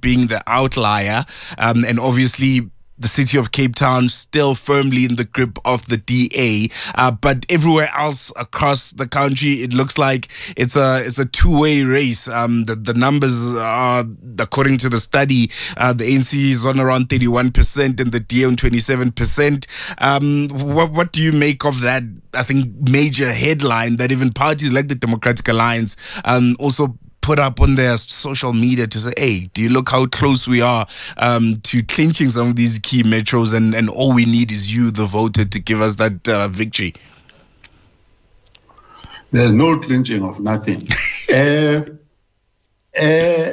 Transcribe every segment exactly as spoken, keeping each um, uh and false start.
being the outlier, um, and obviously the city of Cape Town still firmly in the grip of the D A, uh, but everywhere else across the country, it looks like it's a it's a two-way race. Um, the, the numbers are, according to the study, uh, the A N C is on around thirty-one percent and the D A on twenty-seven percent. Um, what, what do you make of that, I think, major headline that even parties like the Democratic Alliance um, also put up on their social media to say, hey, do you look how close we are um, to clinching some of these key metros, and, and all we need is you, the voter, to give us that uh, victory? There's no clinching of nothing. uh, uh,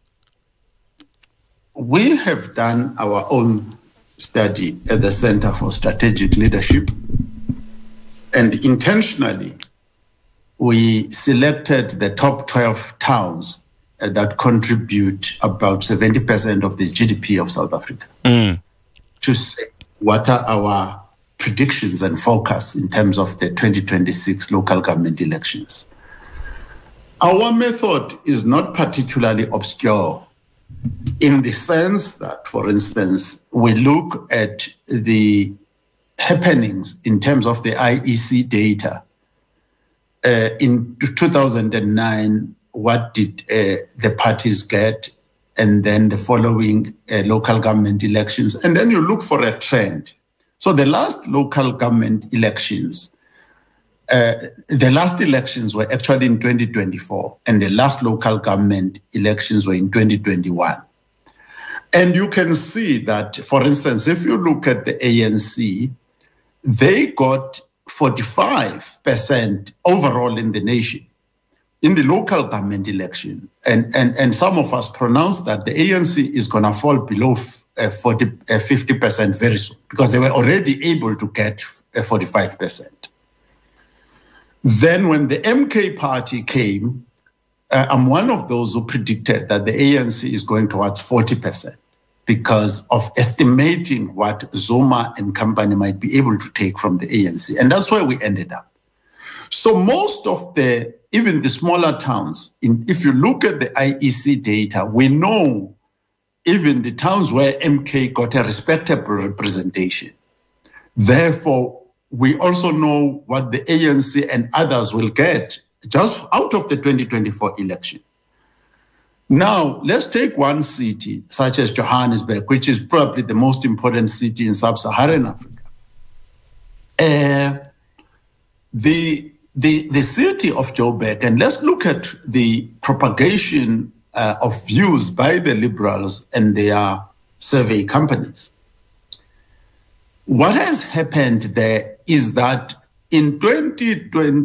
we have done our own study at the Center for Strategic Leadership, and intentionally we selected the top twelve towns uh, that contribute about seventy percent of the G D P of South Africa mm. to say what are our predictions and forecasts in terms of the twenty twenty-six local government elections. Our method is not particularly obscure in the sense that, for instance, we look at the happenings in terms of the I E C data. Uh, in two thousand nine, what did uh, the parties get? And then the following uh, local government elections. And then you look for a trend. So the last local government elections, uh, the last elections were actually in twenty twenty-four, and the last local government elections were in twenty twenty-one. And you can see that, for instance, if you look at the A N C, they got forty-five percent overall in the nation in the local government election. And, and, and some of us pronounced that the A N C is going to fall below uh, forty, uh, fifty percent very soon, because they were already able to get uh, forty-five percent. Then when the M K party came, uh, I'm one of those who predicted that the A N C is going towards forty percent. Because of estimating what Zuma and company might be able to take from the A N C. And that's where we ended up. So most of the, even the smaller towns, in, if you look at the I E C data, we know even the towns where M K got a respectable representation. Therefore, we also know what the A N C and others will get just out of the twenty twenty-four election. Now, let's take one city, such as Johannesburg, which is probably the most important city in sub-Saharan Africa. Uh, the, the, the city of Joburg, and let's look at the propagation uh, of views by the liberals and their survey companies. What has happened there is that in twenty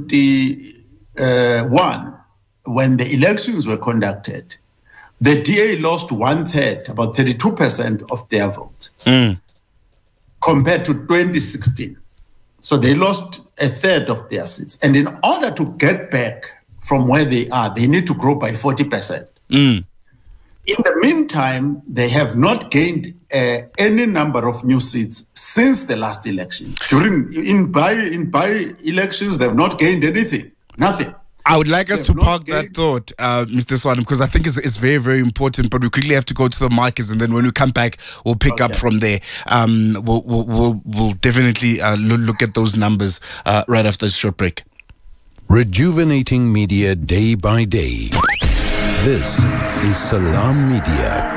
twenty-one, when the elections were conducted, the D A lost one-third, about thirty-two percent of their vote, mm. compared to twenty sixteen. So they lost a third of their seats. And in order to get back from where they are, they need to grow by forty percent. Mm. In the meantime, they have not gained uh, any number of new seats since the last election. During in by in by elections, they have not gained anything, nothing. I would like us to park that thought, uh, Mister Swan, because I think it's, it's very, very important. But we quickly have to go to the markets, and then when we come back, we'll pick okay. up from there. Um, we'll, we'll, we'll, we'll definitely uh, look at those numbers uh, right after this short break. Rejuvenating media day by day. This is Salam Media.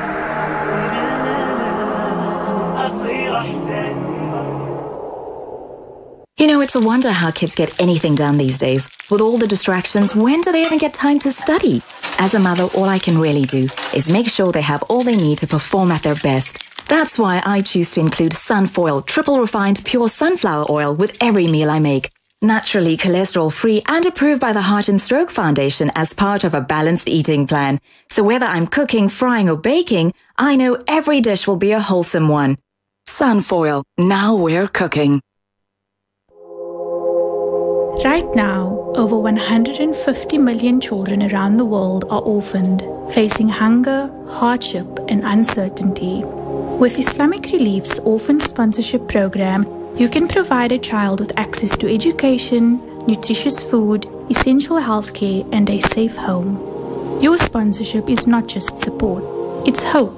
You know, it's a wonder how kids get anything done these days. With all the distractions, when do they even get time to study? As a mother, all I can really do is make sure they have all they need to perform at their best. That's why I choose to include Sunfoil, triple refined pure sunflower oil with every meal I make. Naturally cholesterol-free and approved by the Heart and Stroke Foundation as part of a balanced eating plan. So whether I'm cooking, frying or baking, I know every dish will be a wholesome one. Sunfoil, now we're cooking. Right now, over one hundred fifty million children around the world are orphaned, facing hunger, hardship, and uncertainty. With Islamic Relief's Orphan Sponsorship Program, you can provide a child with access to education, nutritious food, essential healthcare, and a safe home. Your sponsorship is not just support, it's hope.